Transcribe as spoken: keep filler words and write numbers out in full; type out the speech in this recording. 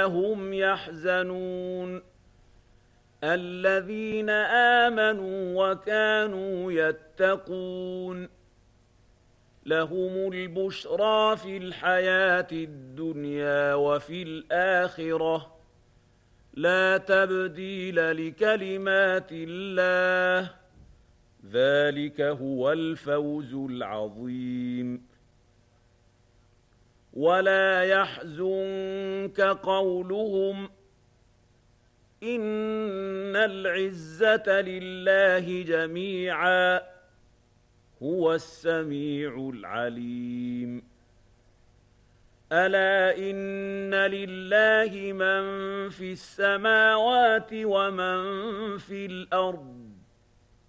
هم يحزنون الذين آمنوا وكانوا يتقون لهم البشرى في الحياة الدنيا وفي الآخرة لا تبديل لكلمات الله ذلك هو الفوز العظيم ولا يحزنك قولهم إن العزة لله جميعا هو السميع العليم ألا إن لله من في السماوات ومن في الأرض